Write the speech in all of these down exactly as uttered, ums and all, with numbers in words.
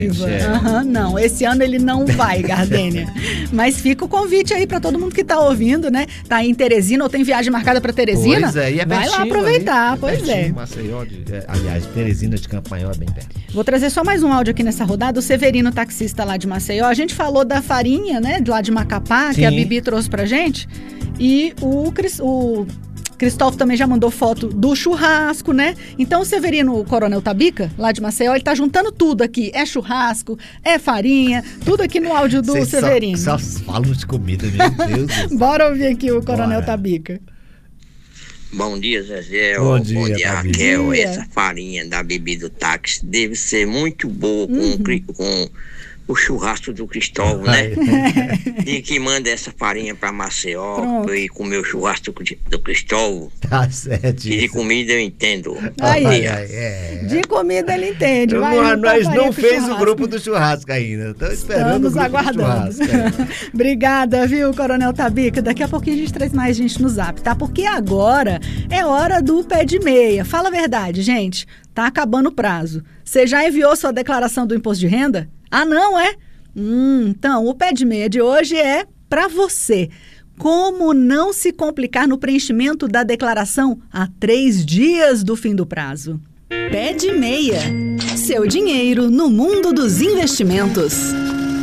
Uhum, não, esse ano ele não vai, Gardênia. Mas fica o convite aí para todo mundo que tá ouvindo, né? Tá aí em Teresina ou tem viagem marcada para Teresina? Pois é, e é vai lá aproveitar, ali, pois é. é. Maceió, de, é. Aliás, Teresina de Campo Maior é bem perto. Vou trazer só mais um áudio aqui nessa rodada. O Severino, taxista lá de Maceió. A gente falou da farinha, né? Lá de Macapá, Sim. que a Bibi trouxe pra gente. E o... o Cristóvão também já mandou foto do churrasco, né? Então o Severino, o Coronel Tabica, lá de Maceió, ele tá juntando tudo aqui. É churrasco, é farinha, tudo aqui no áudio do Cês Severino. Só, só falam de comida, meu Deus do céu. Bora ouvir aqui o Coronel Bora. Tabica. Bom dia, Zezé. Bom dia, Bom dia, Tabica. Raquel. Essa farinha da Bibi do táxi deve ser muito boa com, uhum. com o churrasco do Cristóvão, né? E que manda essa farinha pra Maceió Pronto. E comer o churrasco do Cristóvão. Tá certo. E de comida eu entendo. Aí, ai, ai, é. De comida ele entende. Eu, Vai, nós não fez o grupo do churrasco ainda. Estamos esperando Estamos o grupo aguardando. do churrasco. É. Obrigada, viu, Coronel Tabica? Daqui a pouquinho a gente traz mais gente no Zap, tá? Porque agora é hora do pé de meia. Fala a verdade, gente. Tá acabando o prazo. Você já enviou sua declaração do imposto de renda? Ah, não, é? Hum, então, o pé de meia de hoje é para você. Como não se complicar no preenchimento da declaração a três dias do fim do prazo? Pé de meia. Seu dinheiro no mundo dos investimentos.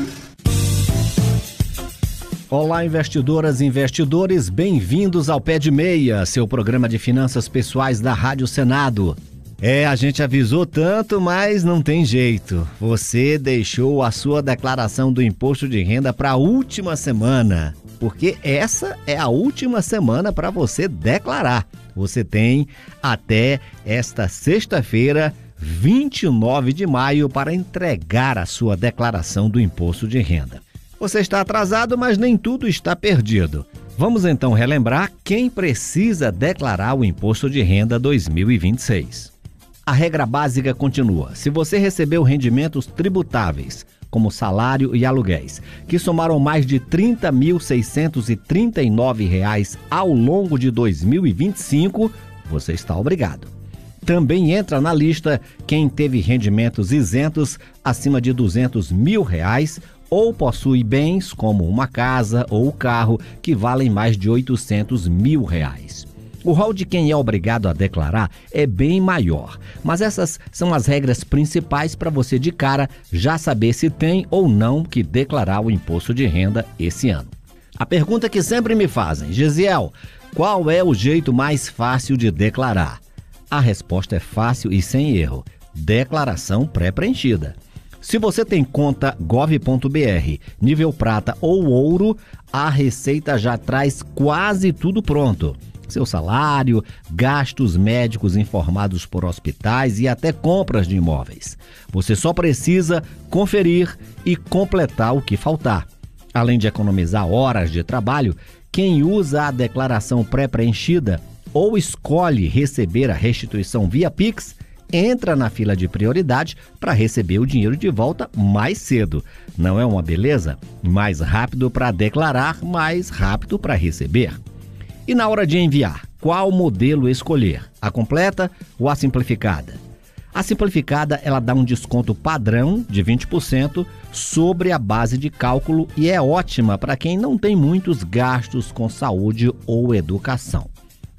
Olá, investidoras e investidores, bem-vindos ao Pé de Meia, seu programa de finanças pessoais da Rádio Senado. É, a gente avisou tanto, mas não tem jeito. Você deixou a sua declaração do imposto de renda para a última semana, porque essa é a última semana para você declarar. Você tem até esta sexta-feira, vinte e nove de maio, para entregar a sua declaração do imposto de renda. Você está atrasado, mas nem tudo está perdido. Vamos então relembrar quem precisa declarar o imposto de renda dois mil e vinte e seis. A regra básica continua. Se você recebeu rendimentos tributáveis, como salário e aluguéis, que somaram mais de trinta mil seiscentos e trinta e nove reais ao longo de dois mil e vinte e cinco, você está obrigado. Também entra na lista quem teve rendimentos isentos acima de duzentos mil reais ou possui bens como uma casa ou carro que valem mais de oitocentos mil reais. O rol de quem é obrigado a declarar é bem maior, mas essas são as regras principais para você de cara já saber se tem ou não que declarar o imposto de renda esse ano. A pergunta que sempre me fazem, Gesiel, qual é o jeito mais fácil de declarar? A resposta é fácil e sem erro, declaração pré-preenchida. Se você tem conta gov ponto br, nível prata ou ouro, a Receita já traz quase tudo pronto. Seu salário, gastos médicos informados por hospitais e até compras de imóveis. Você só precisa conferir e completar o que faltar. Além de economizar horas de trabalho, quem usa a declaração pré-preenchida ou escolhe receber a restituição via Pix, entra na fila de prioridade para receber o dinheiro de volta mais cedo. Não é uma beleza? Mais rápido para declarar, mais rápido para receber. E na hora de enviar, qual modelo escolher? A completa ou a simplificada? A simplificada, ela dá um desconto padrão de vinte por cento sobre a base de cálculo e é ótima para quem não tem muitos gastos com saúde ou educação.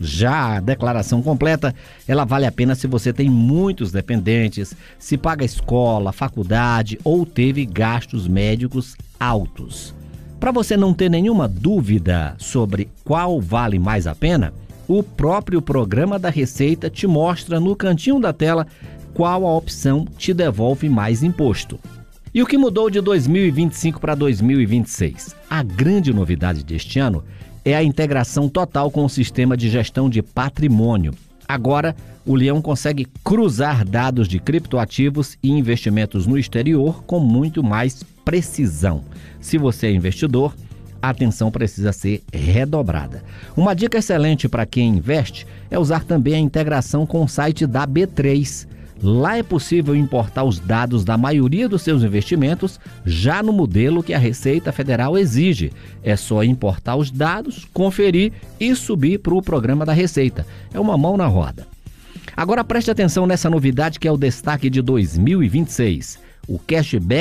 Já a declaração completa, ela vale a pena se você tem muitos dependentes, se paga escola, faculdade ou teve gastos médicos altos. Para você não ter nenhuma dúvida sobre qual vale mais a pena, o próprio programa da Receita te mostra no cantinho da tela qual a opção te devolve mais imposto. E o que mudou de dois mil e vinte e cinco para dois mil e vinte e seis? A grande novidade deste ano é a integração total com o sistema de gestão de patrimônio. Agora, o Leão consegue cruzar dados de criptoativos e investimentos no exterior com muito mais precisão. Se você é investidor, a atenção precisa ser redobrada. Uma dica excelente para quem investe é usar também a integração com o site da B três. Lá é possível importar os dados da maioria dos seus investimentos já no modelo que a Receita Federal exige. É só importar os dados, conferir e subir para o programa da Receita. É uma mão na roda. Agora preste atenção nessa novidade que é o destaque de dois mil e vinte e seis. o cashback